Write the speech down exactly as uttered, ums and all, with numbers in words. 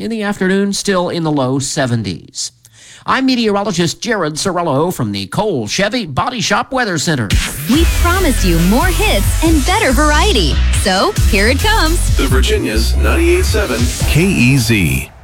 In the afternoon, still in the low seventies. I'm meteorologist Jared Sorello from the Cole Chevy Body Shop Weather Center. We promised you more hits and better variety. So here it comes. The Virginia's ninety-eight point seven K E Z.